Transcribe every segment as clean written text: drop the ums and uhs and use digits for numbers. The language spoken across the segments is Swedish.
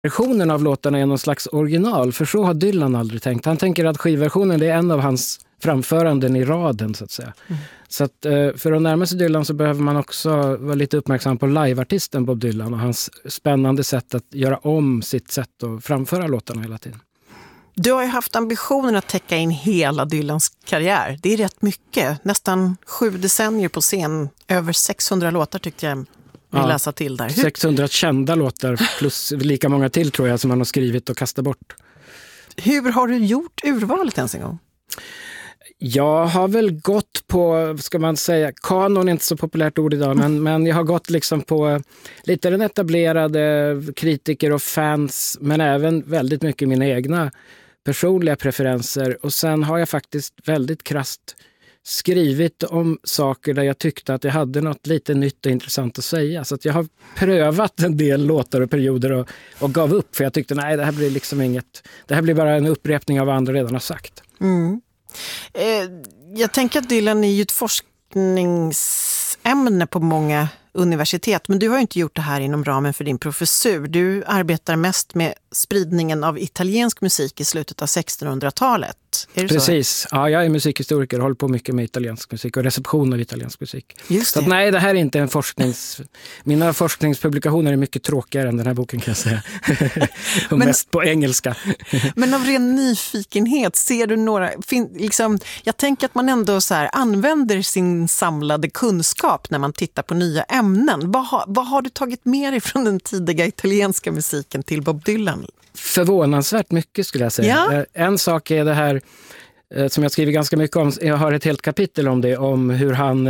versionen av låtarna är någon slags original, för så har Dylan aldrig tänkt. Han tänker att skivversionen det är en av hans framföranden i raden så att säga. Så att för att närma sig Dylan så behöver man också vara lite uppmärksam på liveartisten Bob Dylan och hans spännande sätt att göra om sitt sätt att framföra låtarna hela tiden. Du har ju haft ambitionen att täcka in hela Dylans karriär. Det är rätt mycket. Nästan 7 decennier på scen. Över 600 låtar tyckte jag vill läsa till där. 600 kända låtar plus lika många till tror jag som han har skrivit och kastat bort. Hur har du gjort urvalet ens en gång? Jag har väl gått på, ska man säga, kanon är inte så populärt ord idag, men jag har gått liksom på lite den etablerade kritiker och fans, men även väldigt mycket mina egna personliga preferenser. Och sen har jag faktiskt väldigt krasst skrivit om saker där jag tyckte att jag hade något lite nytt och intressant att säga. Så att jag har prövat en del låtar och perioder och gav upp, för jag tyckte nej, det här blir liksom inget, det här blir bara en upprepning av vad andra redan har sagt. Jag tänker att Dylan är ju ett forskningsämne på många universitet, men du har ju inte gjort det här inom ramen för din professur. Du arbetar mest med spridningen av italiensk musik i slutet av 1600-talet. Är det Precis. Så? Ja, jag är musikhistoriker och håller på mycket med italiensk musik och reception av italiensk musik. Just det. Så att, nej, det här är inte en mina forskningspublikationer är mycket tråkigare än den här boken kan jag säga. Och mest på engelska. Men av ren nyfikenhet, ser du några... jag tänker att man ändå så här använder sin samlade kunskap när man tittar på nya ämnen. Vad har du tagit med dig från den tidiga italienska musiken till Bob Dylan? Förvånansvärt mycket skulle jag säga. Ja. En sak är det här som jag skriver ganska mycket om. Jag har ett helt kapitel om det, om hur han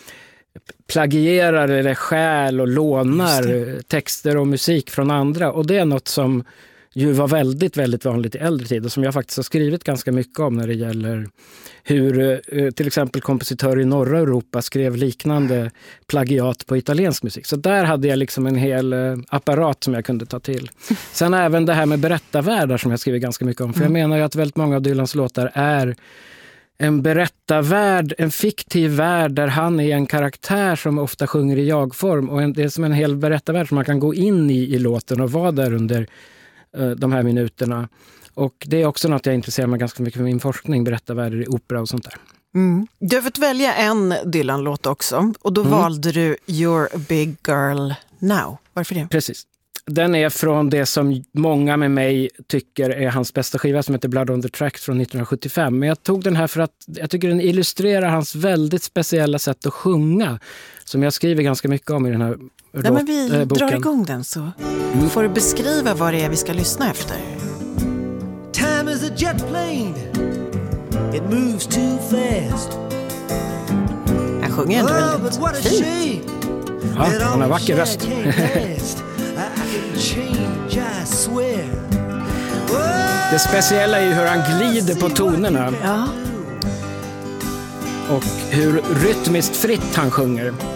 plagierar eller stjäl och lånar texter och musik från andra. Och det är något som ju var väldigt, väldigt vanligt i äldre tid och som jag faktiskt har skrivit ganska mycket om när det gäller hur till exempel kompositörer i norra Europa skrev liknande plagiat på italiensk musik. Så där hade jag liksom en hel apparat som jag kunde ta till. Sen även det här med berättarvärldar som jag skriver ganska mycket om. För jag menar ju att väldigt många av Dylans låtar är en berättarvärld, en fiktiv värld där han är en karaktär som ofta sjunger i jag-form. Och det är som en hel berättarvärld som man kan gå in i låten och vara där under de här minuterna. Och det är också något jag intresserar mig ganska mycket för min forskning, berättarvärldar i opera och sånt där. Du har fått välja en Dylan-låt också och då valde du You're a big girl now. Varför det? Precis. Den är från det som många med mig tycker är hans bästa skiva som heter Blood on the Tracks från 1975. Men jag tog den här för att jag tycker den illustrerar hans väldigt speciella sätt att sjunga som jag skriver ganska mycket om i den här men vi boken. Drar igång den så får du beskriva vad det är vi ska lyssna efter. Time is a jet plane. It moves too fast. Han sjunger ändå väldigt fint. Ja, han har vacker röst. Det speciella är ju hur han glider på tonerna. Ja. Och hur rytmiskt fritt han sjunger.